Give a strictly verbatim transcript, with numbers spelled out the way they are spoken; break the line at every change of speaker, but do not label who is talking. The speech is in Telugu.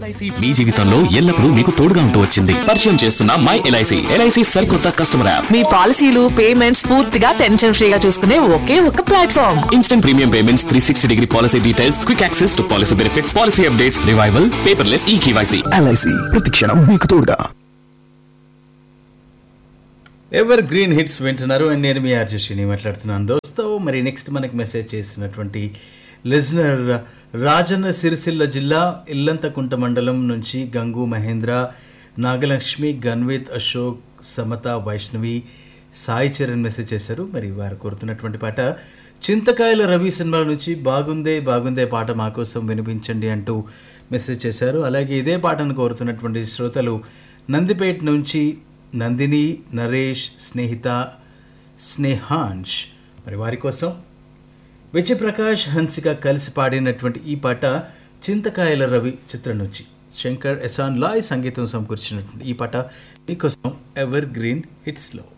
ఎల్ఐసి మీ జీవితంలో ఎల్లప్పుడూ మీకు తోడుగా ఉంటూ వచ్చింది. పరిచయం చేస్తున్న మై ఎల్ఐసి. ఎల్ఐసి సరికొత్త కస్టమర్ యాప్.
మీ పాలసీలు పేమెంట్స్ పూర్తిగా టెన్షన్ ఫ్రీగా చూసుకునే ఒకే ఒక platform.
Instant premium payments, three sixty degree policy details, quick access to policy benefits, policy updates, revival, paperless ఈ కేవైసీ.
ఎల్ఐసి ప్రతిక్షణం మీకు తోడుగా.
ఎవర్ గ్రీన్ హిట్స్ వింటున్నారు అండ్ నేను మీ ఆర్జెస్ని మాట్లాడుతున్నాను దోస్తో. మరి నెక్స్ట్ మనకి మెసేజ్ చేసినటువంటి లిజనర్ రాజన్న సిరిసిల్ల జిల్లా ఇల్లంతకుంట మండలం నుంచి గంగు మహేంద్ర, నాగలక్ష్మి, గన్విత్, అశోక్, సమత, వైష్ణవి, సాయి చరణ్ మెసేజ్ చేశారు. మరి వారు కోరుతున్నటువంటి పాట చింతకాయల రవి సినిమా నుంచి బాగుందే బాగుందే పాట మా కోసం వినిపించండి అంటూ మెసేజ్ చేశారు. అలాగే ఇదే పాటను కోరుతున్నటువంటి శ్రోతలు నందిపేట నుంచి నందిని, నరేష్, స్నేహిత, స్నేహాంష్. మరి వారి కోసం విజయప్రకాష్, హన్సిక కలిసి పాడినటువంటి ఈ పాట చింతకాయల రవి చిత్రం నుంచి శంకర్ ఎసాన్ లాయ్ సంగీతం సమకూర్చినటువంటి ఈ పాట మీకోసం ఎవర్ గ్రీన్ హిట్స్లో.